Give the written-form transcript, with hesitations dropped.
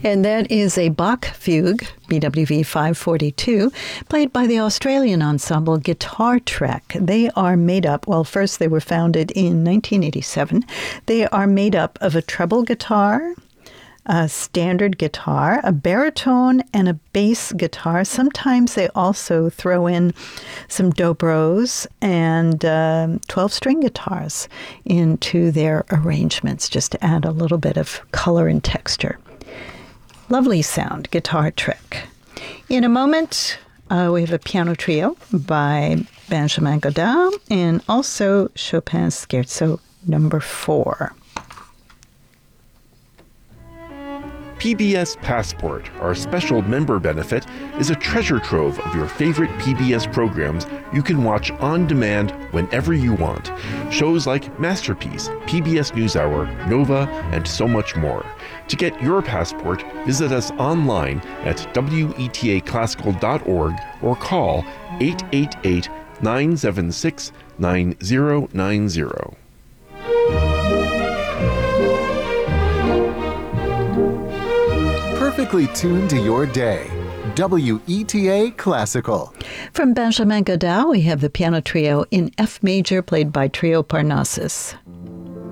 And that is a Bach fugue, BWV 542, played by the Australian ensemble Guitar Trek. They are made up, well, first they were founded in 1987. They are made up of a treble guitar, a standard guitar, a baritone, and a bass guitar. Sometimes they also throw in some dobros and 12-string guitars into their arrangements, just to add a little bit of color and texture. Lovely sound, Guitar Trek. In a moment, we have a piano trio by Benjamin Godard and also Chopin's Scherzo No. 4. PBS Passport, our special member benefit, is a treasure trove of your favorite PBS programs you can watch on demand whenever you want. Shows like Masterpiece, PBS NewsHour, Nova, and so much more. To get your passport, visit us online at wetaclassical.org or call 888-976-9090. Perfectly tuned to your day. WETA Classical. From Benjamin Godard, we have the piano trio in F major, played by Trio Parnassus.